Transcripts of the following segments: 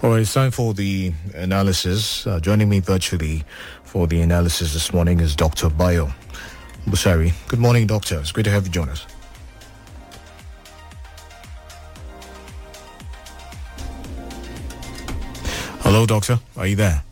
All right, it's time for the analysis. Joining me virtually for the analysis this morning is Dr. Bayo Busari. Good morning, Doctor. It's great to have you join us. Hello, Doctor. Are you there?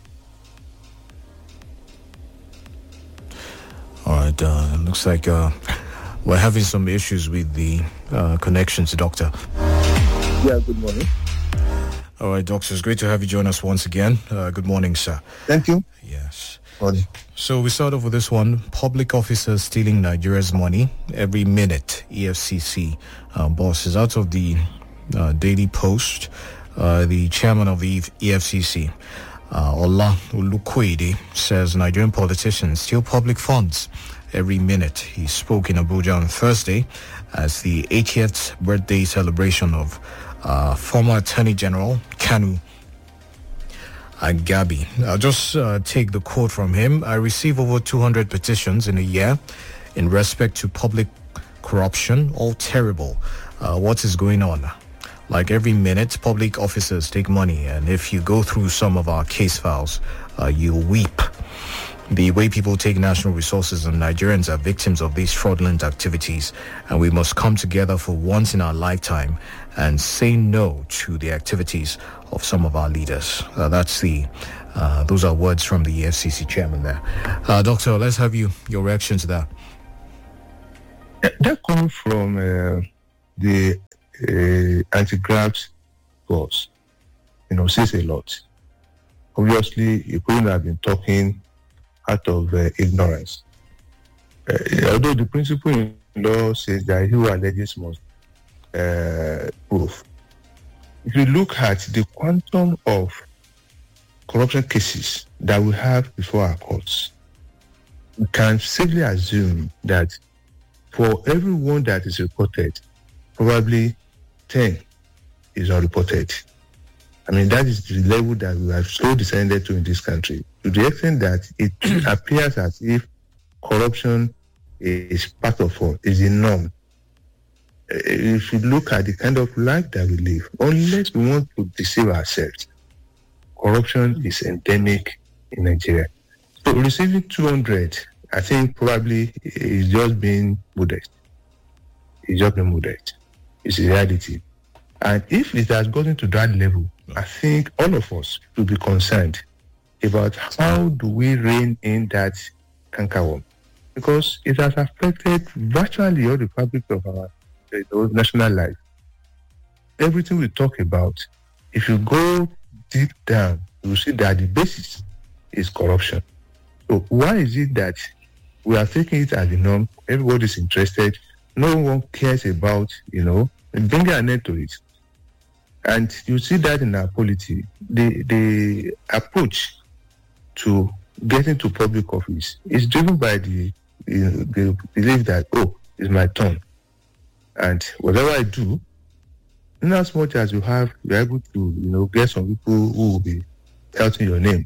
All right. Looks like we're having some issues with the connections, Doctor. Yeah, good morning. All right, Doctor. It's great to have you join us once again. Good morning, sir. Thank you. Yes. Morning. So we start off with this one. Public officers stealing Nigeria's money every minute. EFCC boss is out of the Daily Post. The chairman of the EFCC, Ola Olukoide, says Nigerian politicians steal public funds every minute. He spoke in Abuja on Thursday as the 80th birthday celebration of former Attorney General Kanu Agabi. I'll just take the quote from him. I receive over 200 petitions in a year in respect to public corruption. All terrible. What is going on? Like every minute, public officers take money, and if you go through some of our case files, you'll weep. The way people take national resources and Nigerians are victims of these fraudulent activities, and we must come together for once in our lifetime and say no to the activities of some of our leaders. Those are words from the EFCC chairman there. Doctor, let's have your reaction to that. That comes from the anti-graft force. Says a lot. Obviously, you couldn't have been talking out of ignorance. Although the principle in law says that he who alleges must prove. If you look at the quantum of corruption cases that we have before our courts, we can safely assume that for every one that is reported, probably 10 is unreported. I mean, that is the level that we have so descended to in this country, to the extent that it appears as if corruption is part of all, is the norm. If you look at the kind of life that we live, unless we want to deceive ourselves, corruption is endemic in Nigeria. So receiving 200, I think probably is just being modest. It's just being modest. It's a reality. And if it has gotten to that level, I think all of us should be concerned about how do we rein in that cankerworm, because it has affected virtually all the fabric of our national life. Everything we talk about, if you go deep down, you will see that the basis is corruption. So why is it that we are taking it as the norm? Everybody is interested. No one cares about, bringing an end to it. And you see that in our polity, the approach to getting to public office is driven by the belief that, it's my turn. And whatever I do, in as much as you're able to, get some people who will be touting your name.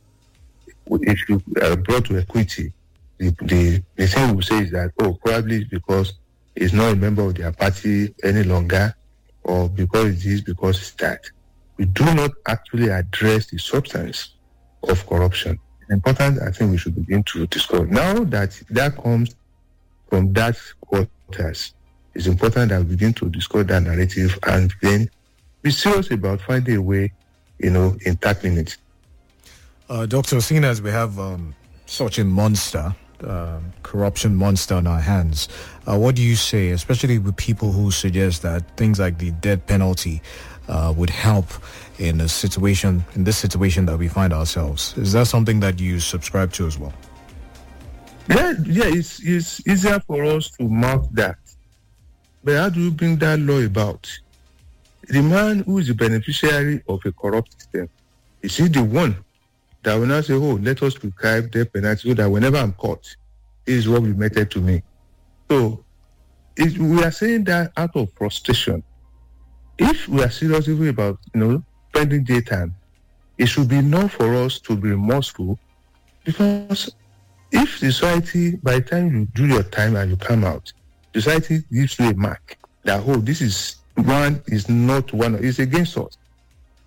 If you are brought to equity, the thing we say is that, probably it's because he's not a member of their party any longer, or because it is, because it's that. We do not actually address the substance of corruption. It's important, I think we should begin to discuss. Now that comes from that quarters, it's important that we begin to discuss that narrative and then be serious about finding a way, in tackling it. Doctor, seeing as we have such a monster, corruption monster on our hands, what do you say, especially with people who suggest that things like the death penalty would help in this situation that we find ourselves? Is that something that you subscribe to as well? Yeah, it's easier for us to mark that. But how do you bring that law about? The man who is the beneficiary of a corrupt system, is he the one that will now say, let us prescribe death penalty so that whenever I'm caught, this is what will be meted to me? So we are saying that out of frustration. If we are serious about, spending daytime, it should be enough for us to be remorseful, because if society, by the time you do your time and you come out, society gives you a mark that, this is not one, it's against us.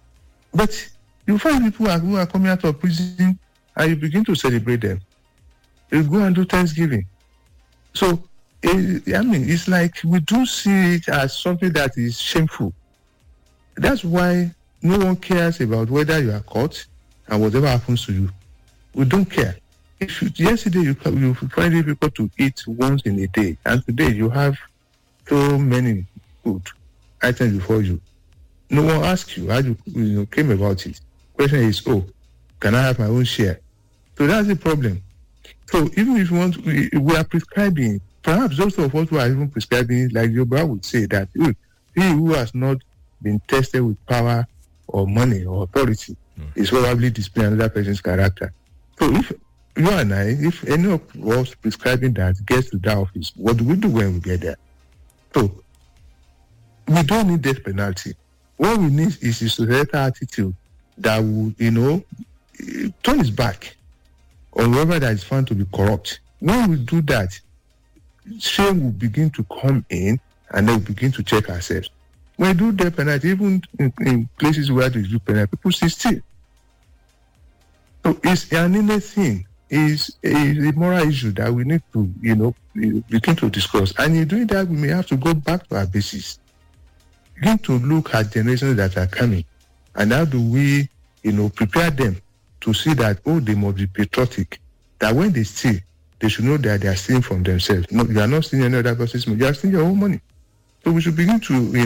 But you find people who are coming out of prison and you begin to celebrate them. You go and do Thanksgiving. So, it's like we do see it as something that is shameful. That's why no one cares about whether you are caught and whatever happens to you. We don't care. Yesterday you find it difficult to eat once in a day, and today you have so many food items before you. No one asks you how you came about it. Question is, can I have my own share? So that's the problem. So even if you want, we are prescribing. Perhaps those of us who are even prescribing, like Yoruba would say that he who has not been tested with power or money or authority is probably displaying another person's character. So if you and I, if any of us prescribing that gets to that office, what do we do when we get there? So we don't need death penalty. What we need is a societal attitude that will, turn its back on whoever that is found to be corrupt. When we do that, shame will begin to come in, and then we begin to check ourselves. When we do death penalty, even in places where they do penalty, people still. So it's an innate thing. It's a moral issue that we need to, begin to discuss. And in doing that, we may have to go back to our basis. Begin to look at generations that are coming, and how do we, prepare them to see that, they must be patriotic. That when they steal, they should know that they are stealing from themselves. No, you are not stealing any other person's money. You are stealing your own money. So we should begin to,